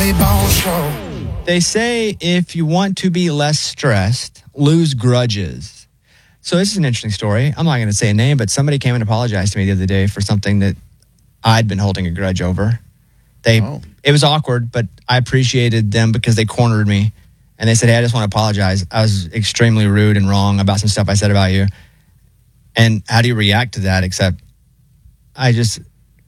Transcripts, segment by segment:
Bobby Bones Show. They say if you want to be less stressed, lose grudges. So this is an interesting story. I'm not going to say a name, but somebody came and apologized to me the other day for something that I'd been holding a grudge over. It was awkward, but I appreciated them because they cornered me. And they said, hey, I just want to apologize. I was extremely rude and wrong about some stuff I said about you. And how do you react to that? Except I just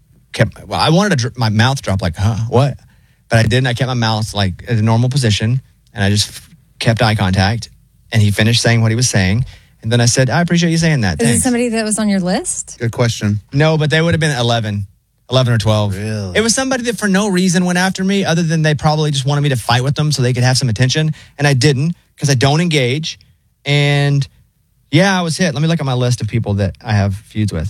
I wanted to my mouth drop like, what? But I didn't. I kept my mouth like at a normal position. And I just kept eye contact. And he finished saying what he was saying. And then I said, I appreciate you saying that. Is Thanks. it somebody that was on your list? Good question. No, but they would have been 11 or 12. Really? It was somebody that for no reason went after me other than they probably just wanted me to fight with them so they could have some attention. And I didn't because I don't engage. And yeah, I was hit. Let me look at my list of people that I have feuds with.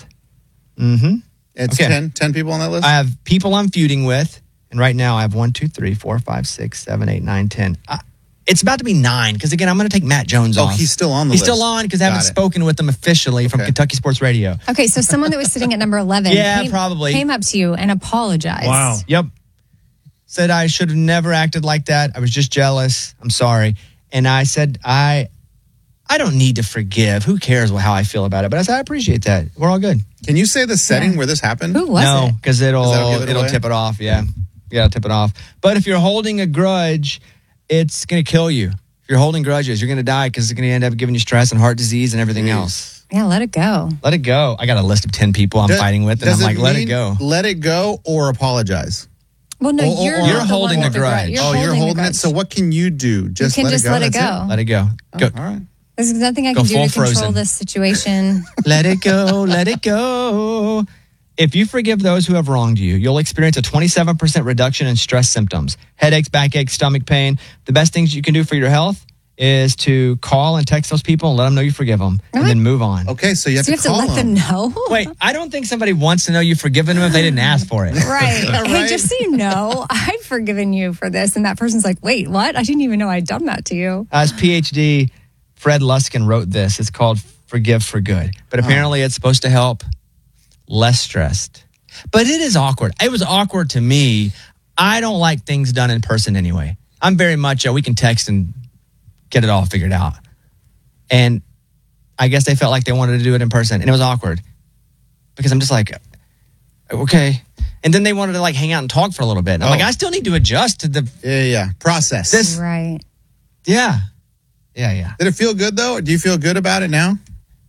It's Okay. 10 people on that list? I have people I'm feuding with. And right now I have 1, 2, 3, 4, 5, 6, 7, 8, 9, 10. It's about to be 9 because, again, I'm going to take Matt Jones off. He's still on the list. list. He's still on because I haven't spoken with him officially from Kentucky Sports Radio. Okay, so someone that was sitting at number 11 probably came up to you and apologized. Wow. Yep. Said I should have never acted like that. I was just jealous. I'm sorry. And I said, I don't need to forgive. Who cares how I feel about it? But I said, I appreciate that. We're all good. Can you say the setting where this happened? Who was it? No, because it'll away? tip it off. Yeah. You got to tip it off. But if you're holding a grudge, it's going to kill you. If you're holding grudges, you're going to die because it's going to end up giving you stress and heart disease and everything else. Yeah, let it go. Let it go. I got a list of 10 people I'm fighting with, and I'm like, let it go. Let it go or apologize? Well, no, you're holding the grudge. You're holding it. So what can you do? You can just let it go. Let it go. Go. All right. There's nothing I can do to control Frozen. this situation. Let it go. Let it go. If you forgive those who have wronged you, you'll experience a 27% reduction in stress symptoms, headaches, backaches, stomach pain. The best things you can do for your health is to call and text those people and let them know you forgive them and then move on. Okay, so you have to let them know? Wait, I don't think somebody wants to know you've forgiven them if they didn't ask for it. Right. Hey, just so you know, I've forgiven you for this. And that person's like, wait, what? I didn't even know I'd done that to you. As PhD, Fred Luskin wrote this. It's called Forgive for Good. But apparently it's supposed to help less stressed. But it is awkward. It was awkward to me. I don't like things done in person anyway. I'm very much, we can text and get it all figured out. And I guess they felt like they wanted to do it in person. And it was awkward. Because I'm just like, okay. And then they wanted to hang out and talk for a little bit. And I'm like, I still need to adjust to the process. This, right. Yeah. Yeah. Did it feel good, though? Do you feel good about it now?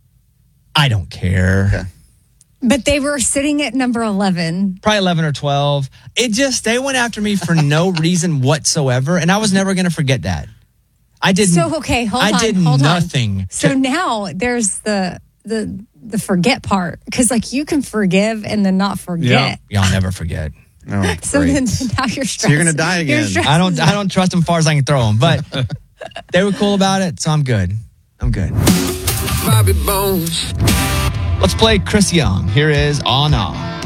I don't care. Okay. But they were sitting at number 11. Probably 11 or 12. They went after me for no reason whatsoever. And I was never going to forget that. I didn't. So, okay, hold on. I did nothing. So now there's the forget part. Because, you can forgive and then not forget. Yeah. Y'all never forget. Oh, so then now you're stressed. So you're going to die again. I don't trust them as far as I can throw them. But they were cool about it, so I'm good. Bobby Bones. Let's play Chris Young. Here is On.